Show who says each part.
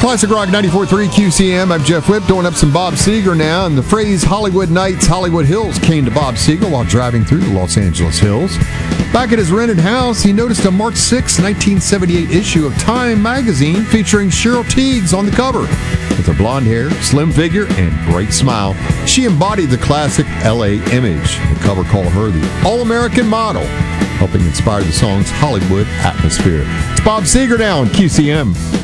Speaker 1: Classic Rock 94.3 QCM. I'm Jeff Whip, doing up some Bob Seger now. And the phrase Hollywood Nights, Hollywood Hills came to Bob Seger while driving through the Los Angeles hills. Back at his rented house, he noticed a March 6, 1978 issue of Time magazine featuring Cheryl Tiegs on the cover. With her blonde hair, slim figure, and bright smile, she embodied the classic LA image. The cover called her the All-American Model, helping inspire the song's Hollywood atmosphere. It's Bob Seger now on QCM.